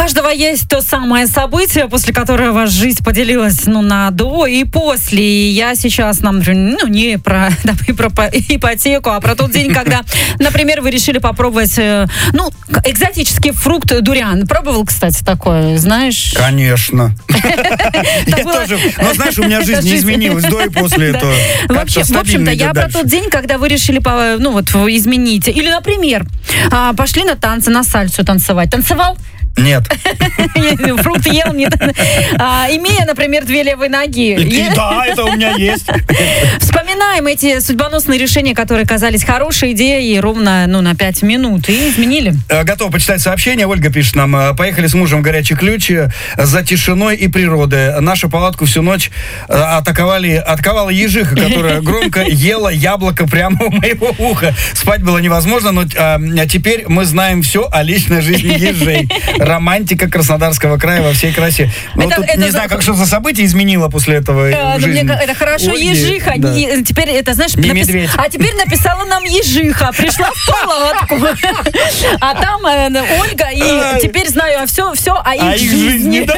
каждого есть то самое событие, после которого жизнь поделилась, на до и после. И я сейчас нам, не про ипотеку, а про тот день, когда, например, вы решили попробовать, экзотический фрукт дуриан. Пробовал, кстати, такое, знаешь? Конечно. Я тоже, знаешь, у меня жизнь не изменилась до и после этого. В общем-то, я про тот день, когда вы решили, изменить. Или, например, пошли на танцы, на сальсу танцевать. Танцевал? Нет. Фрукт ел, нет. Имея, например, 2 левые ноги. Да, это у меня есть. Вспоминаем эти судьбоносные решения, которые казались хорошей идеей ровно, на 5 минут. И изменили. Готов почитать сообщение. Ольга пишет нам. Поехали с мужем в Горячий Ключ за тишиной и природой. Нашу палатку всю ночь атаковала ежиха, которая громко ела яблоко прямо у моего уха. Спать было невозможно, но теперь мы знаем все о личной жизни ежей. Романтика Краснодарского края во всей красе. Не знаю, как что за событие изменило после этого жизнь. Это хорошо, Ольги, ежиха. да. Теперь это, знаешь... Не медведь. А теперь написала нам ежиха. Пришла в палатку. А там Ольга. И теперь знаю все о их жизни.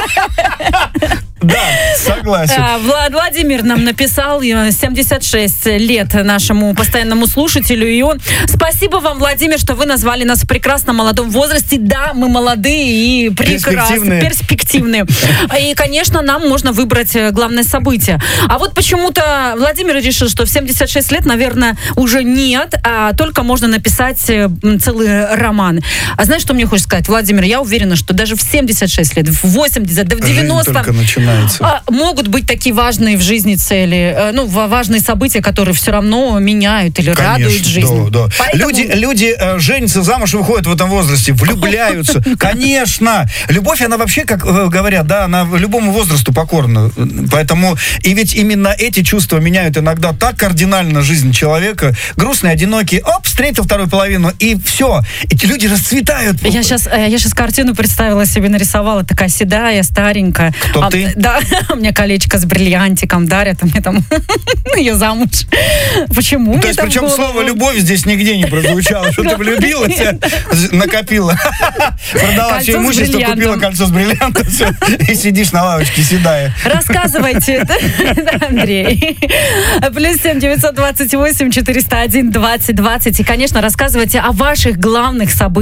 Да, согласен. Владимир нам написал, 76 лет нашему постоянному слушателю, и он... Спасибо вам, Владимир, что вы назвали нас в прекрасном молодом возрасте. Да, мы молодые и прекрасные, перспективные. И, конечно, нам можно выбрать главное событие. А вот почему-то Владимир решил, что в 76 лет, наверное, уже нет, а только можно написать целый роман. А знаешь, что мне хочешь сказать, Владимир? Я уверена, что даже в 76 лет, в 80, да в 90... Могут быть такие важные в жизни цели, важные события, которые все равно меняют или радуют жизнь. Да. Поэтому... Люди женятся, замуж выходят в этом возрасте, влюбляются. Конечно. Любовь, она вообще, как говорят, она любому возрасту покорна. Поэтому, и ведь именно эти чувства меняют иногда так кардинально жизнь человека. Грустный, одинокий, встретил вторую половину, и все. Эти люди расцветают. Я сейчас картину представила себе, нарисовала, такая седая, старенькая. Кто ты? Да, у меня колечко с бриллиантиком дарят, а мне там ее замуж. Почему? То есть, причем слово «любовь» здесь нигде не прозвучало, что ты влюбилась, накопила. Продала все имущество, купила кольцо с бриллиантом, и сидишь на лавочке седая. Рассказывайте, Андрей. +7 928 401 20 20. И, конечно, рассказывайте о ваших главных событиях.